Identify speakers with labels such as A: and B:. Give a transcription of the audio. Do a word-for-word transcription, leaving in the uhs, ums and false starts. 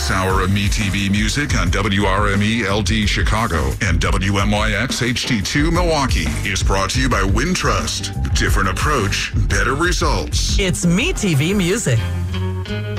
A: This hour of MeTV Music on W R M E L D Chicago and W M Y X H D two Milwaukee is brought to you by Wintrust. Different approach, better results.
B: It's MeTV Music.